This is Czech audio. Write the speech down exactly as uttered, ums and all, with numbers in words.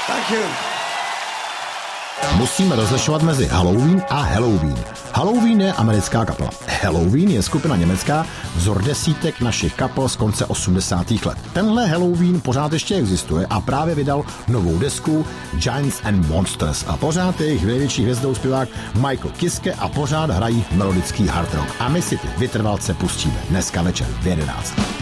Thank you. Musíme rozlišovat mezi Halloween a Halloween. Halloween je americká kapela. Halloween je skupina německá, vzor desítek našich kapel z konce osmdesátých let. Tenhle Halloween pořád ještě existuje a právě vydal novou desku Giants and Monsters a pořád je jejich největší hvězdou zpěvák Michael Kiske a pořád hrají melodický hard rock. A my si ty vytrvalce pustíme dneska večer v jedenáct.